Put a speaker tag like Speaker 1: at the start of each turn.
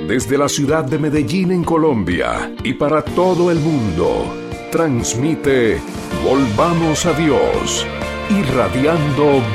Speaker 1: Desde la ciudad de Medellín en Colombia y para todo el mundo, transmite Volvamos a Dios, irradiando